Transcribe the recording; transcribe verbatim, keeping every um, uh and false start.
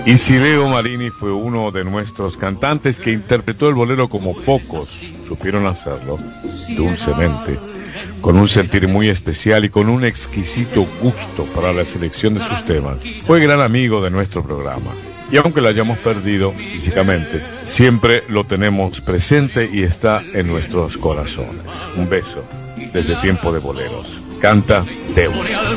Isideo Marini fue uno de nuestros cantantes que interpretó el bolero como pocos supieron hacerlo, dulcemente, con un sentir muy especial y con un exquisito gusto para la selección de sus temas. Fue gran amigo de nuestro programa. Y aunque lo hayamos perdido físicamente, siempre lo tenemos presente y está en nuestros corazones. Un beso desde Tiempo de Boleros. Canta Débora.